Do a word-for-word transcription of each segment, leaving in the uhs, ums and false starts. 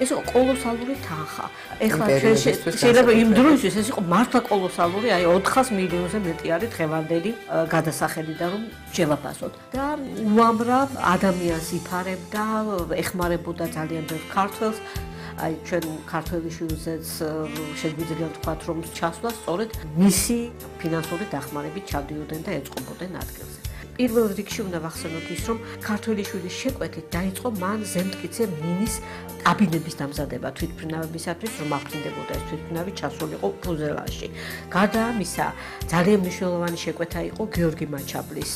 ეს იყო კოლოსალური თანხა. ეხლა შეიძლება იმ დროისთვის ეს იყო მართლა კოლოსალური, აი ოთხას მილიონზე მეტი არის დღევანდელი გადასახადი და რომ შევაფასოთ. და უამრავ ადამიანს იფარებდა, ეხმარებოდა ძალიან ბევრ ქართველს. აი ჩვენ ქართველი შვილზეც შეგვიძლია ვთქვათ, რომ ჩასვლა სწორედ მისი ფინანსური დახმარებით ჩადიოდნენ და ეწყობოდნენ ადგილზე. პირველ რიგში უნდა ვახსენოთ ის, რომ ქართველი შვილის შეკვეთით დაიწყო მან ზემტკიცე მინის კაბინების დამზადება თვითმფრინავებისათვის, რომ აფრინდებოდა ეს თვითმფრინავი ჩასულიყო ფუზელაჟში. გარდა ამისა, ძალიან მნიშვნელოვანი შეკვეთა იყო გიორგი მაჩაბლის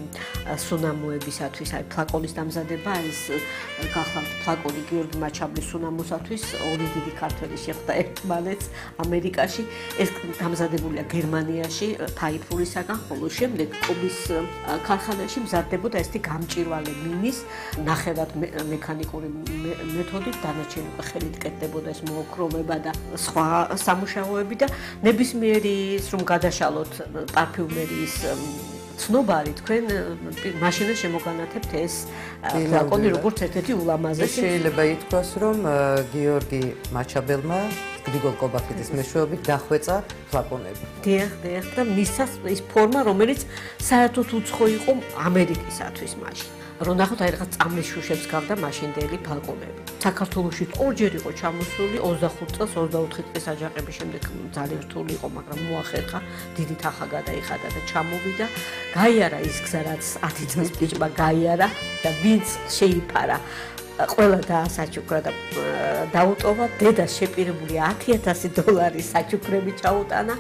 სუნამოებისათვის, აი ფლაკონის დამზადება, ეს გახლავთ ფლაკონი გიორგი მაჩაბლის სუნამოსათვის, ორი დიდი ქართველი შეხვდა ერთმანეთს ამერიკაში, ეს დამზადებულია გერმანიაში, ფაიფურისაგან, ხოლო შემდეგ კუბის ქარხანაში მზადდებოდა ესეთი გამჭვირვალე მინის ნახევრად მექანიკური მეთოდით დანარჩენი უკვე ხელით კეთდებოდა ეს მოოქროვება და სხვა სამუშაოები და ნებისმიერი ის რომ გადაშალოთ პარფიუმერიის ცნობარი თქვენ მაშინაც შემოგანათებთ ეს ფლაკონი როგორც ერთ-ერთი ულამაზესი. შეიძლება ითქვას რომ გიორგი მაჩაბელმა გრიგოლ კობახიძის მეშვეობით დახვეწა ფლაკონები. დიახ, დიახ და მისას ის ფორმა რომელიც საერთოდ უცხო იყო ამერიკისათვის მაშინ. რომ ნახოთ აი რაღაც წამლის შუშებს გავდა მაშინდელი ფლაკონები. საქართველოში ორჯერ იყო ჩამოსული ოცდახუთ წელს ოცდაოთხი წლის აჯანყების შემდეგ ძალიან რთული იყო, მაგრამ მოახერხა, დიდი თანხა გადაიხადა და ჩამოვიდა. გაიარა ის გზა რაც ათი წლის ბიჭმა გაიარა და ვინც შეიფარა ყველა დაასაჩუქრა და დაუტოვა დედას შეპირებული ათი ათასი დოლარის საჩუქრები ჩაუტანა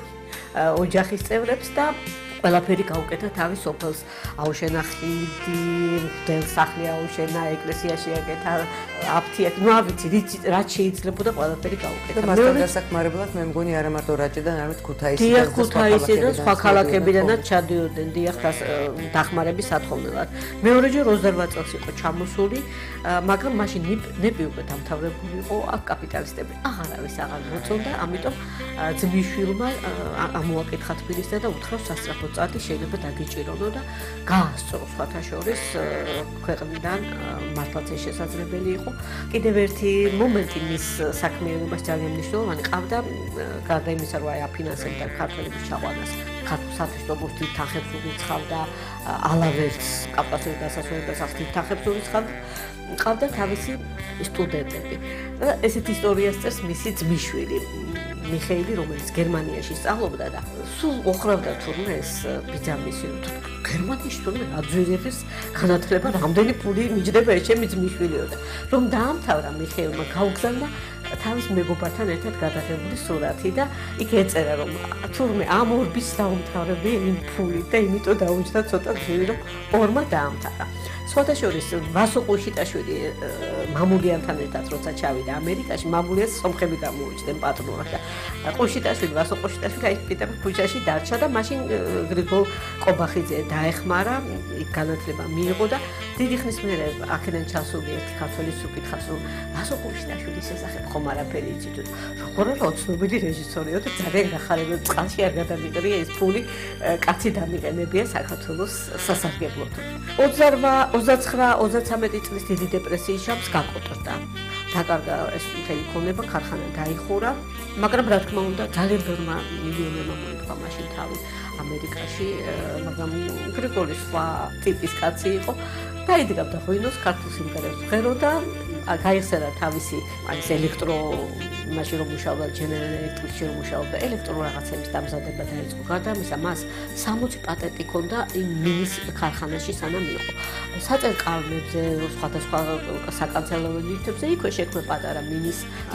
ოჯახის წევრებს და ყველაფერი გაუკეთა თავის სოფელს. აუშენა ხიდი, მღვდელსახლი აუშენა, ეკლესიაში აკეთა, აფთიაქი, ნუ ავიცი, რაც შეიძლებოდა ყველაფერი გაუკეთა. და მასთან დასახმარებლად მე მგონი არა მარტო რაჭიდან, არამედ ქუთაისიდან და ქუთაისიდან და სხვა ქალაქებიდანაც ჩადიოდნენ დიახ დახმარების სათხოვნელად. მეორეჯერ ოცდარვა წელს იყო ჩამოსული, მაგრამ მაშინ ნეპი უკვე დამთავრებული იყო, აქ კაპიტალისტები აღარავის აღარ მოწონდა, ამიტომ ძმისშვილმა ამოაკითხა თბილისსა და უთხრა სასწრაფო წადი შეიძლება დაგიჭირონო და გაასწრო სხვათა შორის ქვეყნიდან მართლაც ეს შესაძლებელი იყო. კიდევ ერთი მომენტი მის საქმიანობას ძალიან მნიშვნელოვანი ყავდა, გარდა იმისა, რომ აი აფინანსებდა ქართველების ჩაყვანას. ქართულ სათავისუფლოს დიდ თანხებს უცხავდა, ალავერს კავკასიურ დასასვენებას ახდით თანხებს უცხავდა. ყავდა თავისი სტუდენტები. და ესეთ ისტორიას წერს მისი ძმისშვილი მიხეილი, რომელიც გერმანიაში სწავლობდა და სულ ოხრავდა თურმე ეს ბიძამისი გერმანიაში თურმე აძვირების განათლება რამდენი ფული მიჯდება ეს ჩემი ძმისშვილიო და რომ დაამთავრა მიხეილმა გაუგზავნა თავის მეგობართან ერთად გადაღებული სურათი და იქ ეწერა რომ თურმე ამ ორბის დაუმთავრებია იმ ფულით და იმიტომ დაუჯდა ცოტა ძვირი რომ ორმა დაამთავრა. სხვათა შორის ვასო ყოშიტაშვილი მამულიანთან ერთად როცა ჩავიდა ამერიკაში, მამულიას სომხები გამოუჩნდნენ პატრონად და ყოშიტაშვილი ვასო ყოშიტაშვილი აი პიტერ ქუჩაში დარჩა და მაშინ გრიგოლ კობახიძე დაეხმარა, იქ განათლება მიიღო და დიდი ხნის მერე აქედან ჩასული ერთი ქართველი უკითხავს რომ ვასო ყოშიტაშვილის შესახებ ხომ არაფერი იცით? როგორ არა ცნობილი რეჟისორიო და ძალიან გახარებულ წყალში არ გადამიყრია ეს ფული, კაცი დამიყენებია საქართველოს სასარგებლოდ. ოცდარვა ოცდაცხრა ოცდაცამეტი წლის დიდი დეპრესიის შამს გაკოტრდა. დაკარგა ეს მთელი ქონება, ქარხანა დაიხურა, მაგრამ რა თქმა უნდა ძალიან ბევრმა მილიონერმა მოიგო მაშინ თავი ამერიკაში, მაგრამ გრიგოლი სხვა ტიპის კაცი იყო. დაიდგამდა ღვინოს ქართულ სიმღერებს ვღეროდა, გაიხსენა თავისი არის ელექტრო მაშინ რომ მუშაობდა ჯენერალ ელექტრიკში რომ მუშაობდა ელექტრო რაღაცების დამზადება დაიწყო. გარდა ამისა მას სამოცი პატენტი ჰქონდა იმ მინის ქარხანაში სანამ იყო. საწერ-კალმებზე, სხვადასხვა საკანცელო ნივთებზე იქვე შექმნა პატარა მინის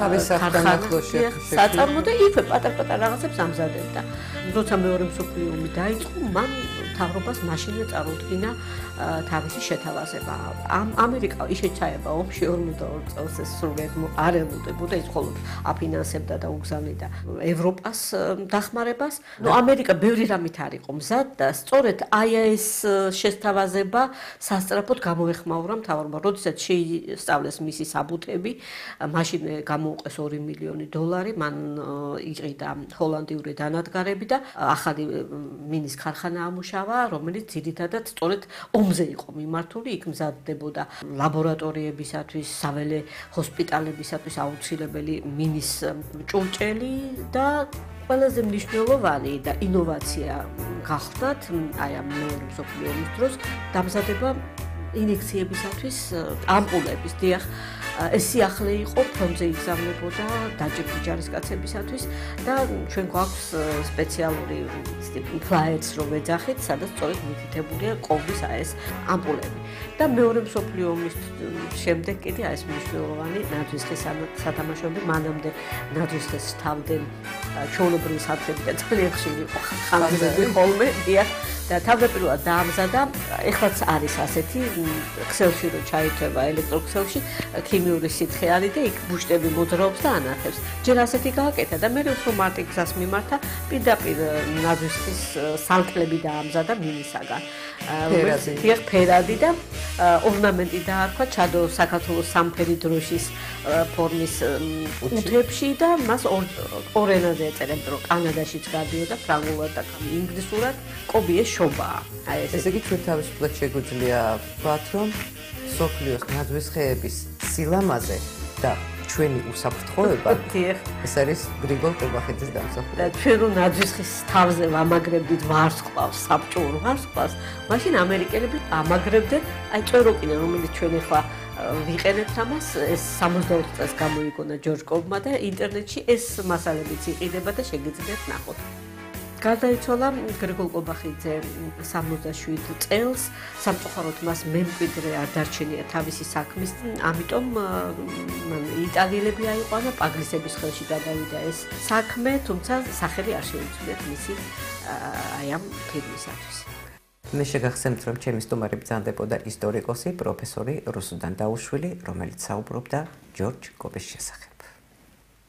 ქარხანაში საწარმო და იქვე პატარ-პატარ რაღაცებს ამზადებდა. როცა მეორე მსოფლიო ომი დაიწყო, მან მთავრობას მაშინვე წარუდგინა თავისი შეთავაზება. ამ ამერიკა ისე ჩაება ომში ორმოცდაორ წელს ეს სრულად არ ელოდებოდა, ის მხოლოდ აფინანსებდა და უგზავნიდა ევროპას დახმარებას. ნუ ამერიკა ბევრი რამით არ იყო მზად და სწორედ აი ეს შესთავაზება სასწრაფოდ გამოეხმაურა მთავრობამ. როდესაც შეისწავლეს მისი საბუთები, მაშინ გამოუყეს ორი მილიონი დოლარი, მან იყიდა ჰოლანდიური დანადგარები და ახალი მინის ქარხანა ამუშავა. შეთავა, რომელიც ძირითადად სწორედ ომზე იყო მიმართული, იქ მზადდებოდა ლაბორატორიებისათვის, საველე ჰოსპიტალებისათვის აუცილებელი მინის ჭურჭელი და ყველაზე მნიშვნელოვანი და ინოვაცია გახლდათ აი ამ მეორე მსოფლიო ომის დროს დამზადება ინექციებისათვის ამპულების დიახ ეს სიახლე იყო ფრონტზე იგზავნებოდა დაჯერილი ჯარისკაცებისათვის და ჩვენ გვაქვს სპეციალური ფლაიერს რომ ვეძახით, სადაც სწორედ მითითებულია კოვრის ეს ამპულები. და მეორე მსოფლიო ომის შემდეგ კიდე ეს მნიშვნელოვანი ნაძვისხის სათამაშოები, მანამდე ნაძვისხის თავდნენ ჩვეულებრივი საათები და ძალიან ხშირი იყო ხანძრები ხოლმე, დიახ და თავდაპირველად დაამზადა, ეხლაც არის ასეთი ქსელში რო ჩაირთვება ელექტროქსელში, ქიმიური სითხე არის და იქ ბუშტები მოძრაობს და ანათებს. ჯერ ასეთი გააკეთა და მე უფრო მარტი გზას მიმართა, პირდაპირ ნაძვისხის სანკლები დაამზადა მინისაგან. რომელიც დიახ ფერადი და ორნამენტი დაარქვა ჩადო საქართველოს სამფერი დროშის ფორმის უთებში და მას ორ ენაზე ეწერებდა, რომ კანადაშიც გადიოდა ფრანგულად და ინგლისურად, კობიეს შობაა. აი ეს. ესე იგი ჩვენ თავისუფლად შეგვიძლია ვთქვათ, რომ სოფლიოს ნაძვისხეების სილამაზე და ჩვენი უსაფრთხოება ეს არის გრიგოლ კობახიძის დამსახურება. და ჩვენ რომ ნაძვისხის თავზე ვამაგრებდით ვარსკვლავს, საბჭოურ ვარსკვლავს, მაშინ ამერიკელები ამაგრებდნენ აი წეროკინე, რომელიც ჩვენ ახლა ვიყენებთ ამას, ეს სამოცდაოთხ წელს გამოიგონა ჯორჯ კობმა და ინტერნეტში ეს მასალებიც იყიდება და შეგიძლიათ ნახოთ. გარდაიცვალა გრიგოლ კობახიძე სამოცდაშვიდ წელს, სამწუხაროდ მას მემკვიდრე არ დარჩენია თავისი საქმის, ამიტომ მან იტალიელები აიყვანა, პაგლისების ხელში გადავიდა ეს საქმე, თუმცა სახელი არ შეუძლიათ მისი აი ამ ფილმისათვის. მე შეგახსენებთ, რომ ჩემი სტუმარი ბრძანდებოდა ისტორიკოსი, პროფესორი რუსუდან დაუშვილი, რომელიც საუბრობდა ჯორჯ კობის შესახებ.